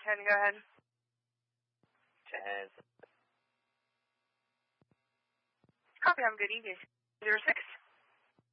10, go ahead. 10. Copy, I'm good evening. 06.